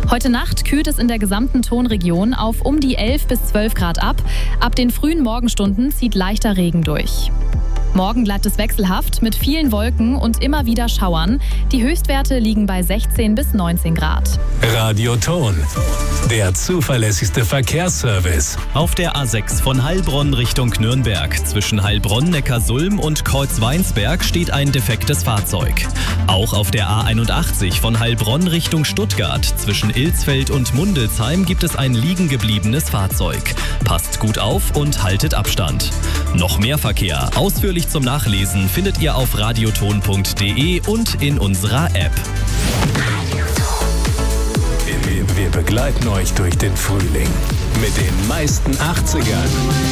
Heute Nacht kühlt es in der gesamten Tonregion auf um die 11 bis 12 Grad ab. Ab den frühen Morgenstunden zieht leichter Regen durch. Morgen bleibt es wechselhaft mit vielen Wolken und immer wieder Schauern. Die Höchstwerte liegen bei 16 bis 19 Grad. Radioton, der zuverlässigste Verkehrsservice. Auf der A6 von Heilbronn Richtung Nürnberg zwischen Heilbronn-Neckarsulm und Kreuzweinsberg steht ein defektes Fahrzeug. Auch auf der A81 von Heilbronn Richtung Stuttgart zwischen Ilsfeld und Mundelsheim gibt es ein liegen gebliebenes Fahrzeug. Passt gut auf und haltet Abstand. Noch mehr Verkehr, ausführlich zum Nachlesen, findet ihr auf radioton.de und in unserer App. Wir begleiten euch durch den Frühling mit den meisten 80ern.